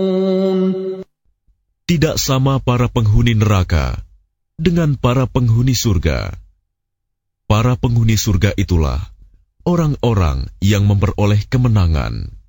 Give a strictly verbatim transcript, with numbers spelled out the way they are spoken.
Tidak sama para penghuni neraka dengan para penghuni surga. Para penghuni surga itulah orang-orang yang memperoleh kemenangan.